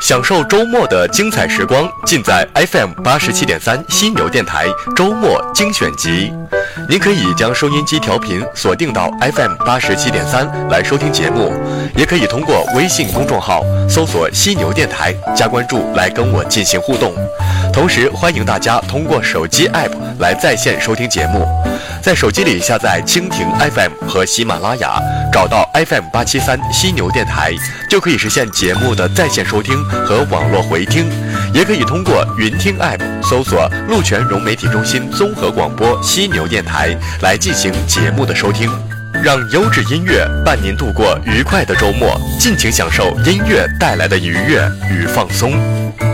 享受周末的精彩时光，尽在 FM87.3犀牛电台周末精选集。您可以将收音机调频锁定到 FM87.3来收听节目，也可以通过微信公众号搜索犀牛电台加关注来跟我进行互动。同时欢迎大家通过手机 App 来在线收听节目，在手机里下载蜻蜓 FM 和喜马拉雅，找到 FM873犀牛电台，就可以实现节目的在线收听和网络回听。也可以通过云听 App 搜索鹿泉融媒体中心综合广播犀牛电台来进行节目的收听。让优质音乐伴您度过愉快的周末，尽情享受音乐带来的愉悦与放松。